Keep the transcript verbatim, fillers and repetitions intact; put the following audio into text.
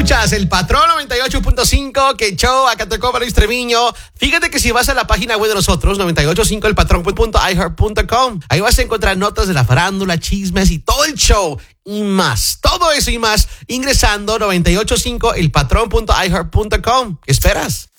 Escuchas el Patrón noventa y ocho punto cinco, que show, acá te cobra Luis Treviño. Fíjate que si vas a la página web de nosotros, noventa y ocho punto cinco el patrón punto i heart punto com, ahí vas a encontrar notas de la farándula, chismes y todo el show y más. Todo eso y más ingresando noventa y ocho punto cinco el patrón punto i heart punto com. ¿Qué esperas?